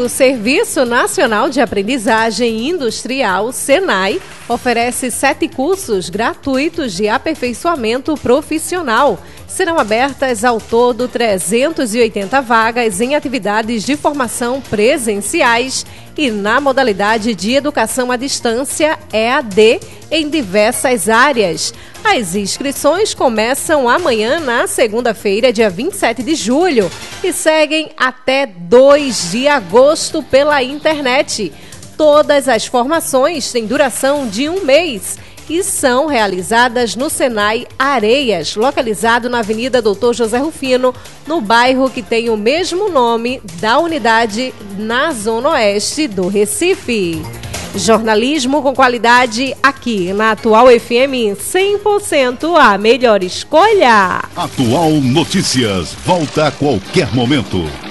O Serviço Nacional de Aprendizagem Industrial, SENAI, oferece 7 cursos gratuitos de aperfeiçoamento profissional. Serão abertas ao todo 380 vagas em atividades de formação presenciais e na modalidade de educação à distância, EAD, em diversas áreas. As inscrições começam amanhã, na segunda-feira, dia 27 de julho, e seguem até 2 de agosto pela internet. Todas as formações têm duração de 1 mês e são realizadas no Senai Areias, localizado na Avenida Doutor José Rufino, no bairro que tem o mesmo nome da unidade na Zona Oeste do Recife. Jornalismo com qualidade aqui na Atual FM 100% a melhor escolha. Atual Notícias, volta a qualquer momento.